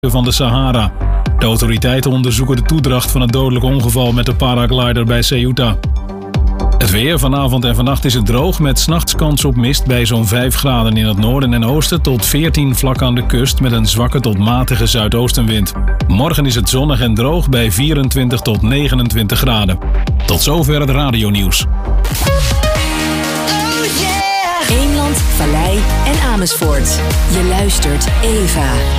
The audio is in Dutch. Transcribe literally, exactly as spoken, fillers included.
van de Sahara. De autoriteiten onderzoeken de toedracht van het dodelijk ongeval met de paraglider bij Ceuta. Het weer. Vanavond en vannacht is het droog met 's nachts kans op mist bij zo'n vijf graden in het noorden en oosten tot veertien vlak aan de kust met een zwakke tot matige zuidoostenwind. Morgen is het zonnig en droog bij vierentwintig tot negenentwintig graden. Tot zover het radionieuws. Eemland, Vallei en Amersfoort. Je luistert Eva.